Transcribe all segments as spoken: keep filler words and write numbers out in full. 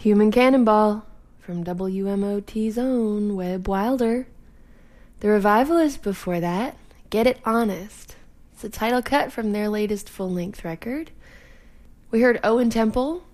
Human Cannonball from W M O T's own Webb Wilder. The Revivalist before that, Get It Honest. It's a title cut from their latest full-length record. We heard Owen Temple,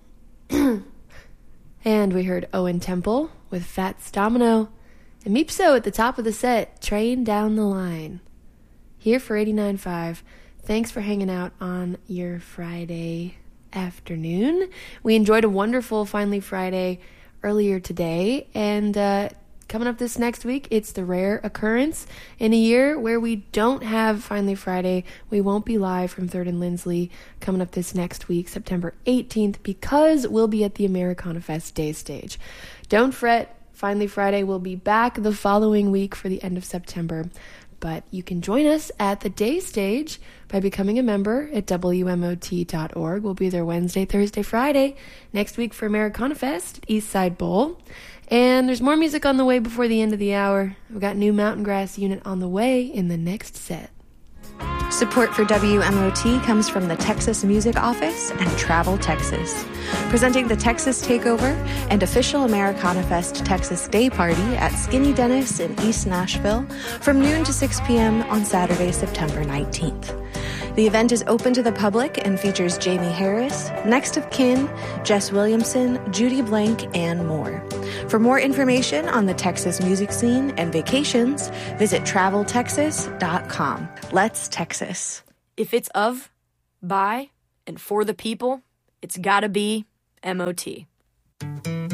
and we heard Owen Temple with Fats Domino, and Meepso at the top of the set, Train Down the Line. Here for eighty-nine point five. Thanks for hanging out on your Friday afternoon. We enjoyed a wonderful Finally Friday earlier today, and uh, coming up this next week, it's the rare occurrence in a year where we don't have Finally Friday. We won't be live from third and Lindsley coming up this next week, September eighteenth, because we'll be at the Americana Fest Day Stage. Don't fret, Finally Friday will be back the following week for the end of September. But you can join us at the Day Stage by becoming a member at W M O T dot org. We'll be there Wednesday, Thursday, Friday next week for Americana Fest at Eastside Bowl. And there's more music on the way before the end of the hour. We've got new Mountain Grass Unit on the way in the next set. Support for W M O T comes from the Texas Music Office and Travel Texas, presenting the Texas Takeover and official Americana Fest Texas Day Party at Skinny Dennis in East Nashville from noon to six p.m. on Saturday, September nineteenth. The event is open to the public and features Jamie Harris, Next of Kin, Jess Williamson, Judy Blank, and more. For more information on the Texas music scene and vacations, visit travel texas dot com. Let's Texas. If it's of, by, and for the people, it's gotta be M O T.